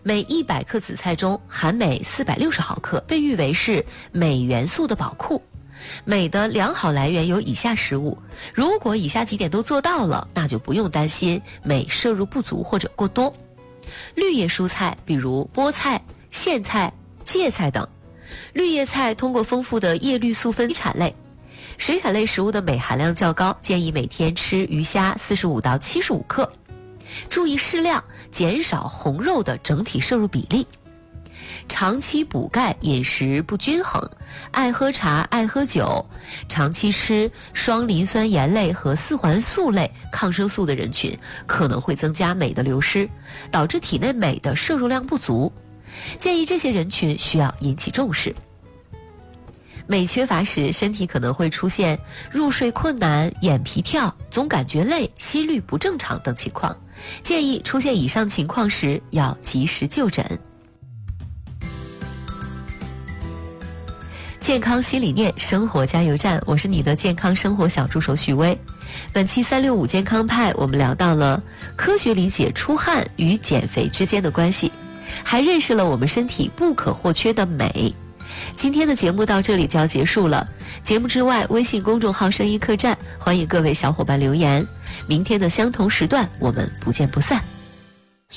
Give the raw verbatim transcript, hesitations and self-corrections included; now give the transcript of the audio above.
每一百克紫菜中含镁四百六十毫克，被誉为是镁元素的宝库。镁的良好来源有以下食物，如果以下几点都做到了，那就不用担心镁摄入不足或者过多。绿叶蔬菜，比如菠菜、苋菜、芥菜等。绿叶菜通过丰富的叶绿素分产类。水产类食物的镁含量较高，建议每天吃鱼虾四十五到七十五克，注意适量，减少红肉的整体摄入比例。长期补钙，饮食不均衡，爱喝茶、爱喝酒，长期吃双磷酸盐类和四环素类抗生素的人群，可能会增加镁的流失，导致体内镁的摄入量不足。建议这些人群需要引起重视。镁缺乏时，身体可能会出现入睡困难、眼皮跳、总感觉累、心率不正常等情况，建议出现以上情况时要及时就诊。健康新理念，生活加油站，我是你的健康生活小助手许巍。本期三六五健康派，我们聊到了科学理解出汗与减肥之间的关系，还认识了我们身体不可或缺的镁。今天的节目到这里就要结束了，节目之外，微信公众号声音客栈，欢迎各位小伙伴留言。明天的相同时段，我们不见不散。